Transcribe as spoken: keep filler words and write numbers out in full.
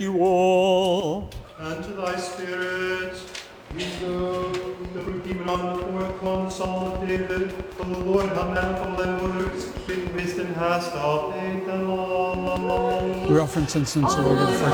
you all. And to thy spirit, we go, the fruit given on the fourth one, the Psalm of David, for the Lord hath manifold thy works, in wisdom hast thou made them all. We offer incense to the Lord.